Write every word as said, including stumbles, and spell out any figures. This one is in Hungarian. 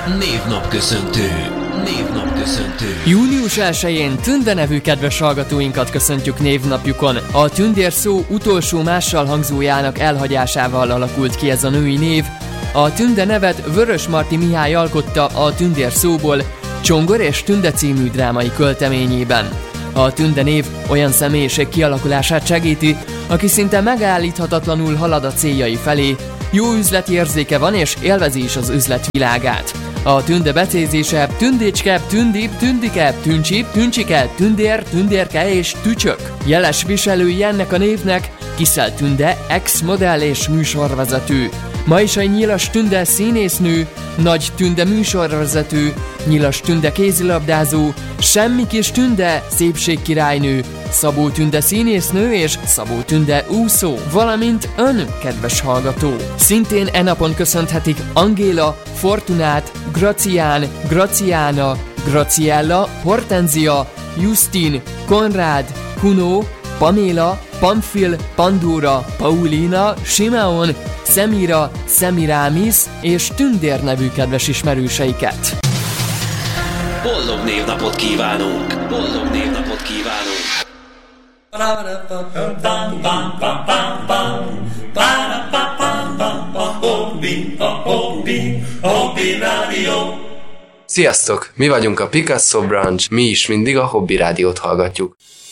Névnapköszöntő. Névnapköszöntő. június elsején Tünde nevű kedves hallgatóinkat köszöntjük névnapjukon. A tündér szó utolsó mással hangzójának elhagyásával alakult ki ez a női név. A Tünde nevet Vörösmarty Mihály alkotta a tündér szóból Csongor és Tünde című drámai költeményében. A Tünde név olyan személyiség kialakulását segíti, aki szinte megállíthatatlanul halad a céljai felé, jó üzleti érzéke van és élvezi is az üzletvilágát. A Tünde becézése tündécske, tündip, tündike, tüncsip, tüncsike, tündér, tündérke és tücsök. Jeles viselői ennek a névnek Kiszel Tünde, ex-modell és műsorvezető. Majsai Nyilas Tünde színésznő, Nagy Tünde műsorvezető, Nyilas Tünde kézilabdázó, Semmi Kis Tünde szépségkirálynő, Szabó Tünde színésznő és Szabó Tünde úszó, valamint ön, kedves hallgató. Szintén e napon köszönhetik Angéla, Fortunát, Gracián, Graciána, Graciella, Hortenzia, Justin, Konrád, Kuno, Paméla, Pamfil, Pandóra, Paulina, Simeon, Szemira, Szemirámis és Tündér nevű kedves ismerőseiket. Boldog névnapot kívánunk! Boldog névnapot kívánunk! Sziasztok! Mi vagyunk a Picasso Branch, mi is mindig a Hobby Rádiót hallgatjuk.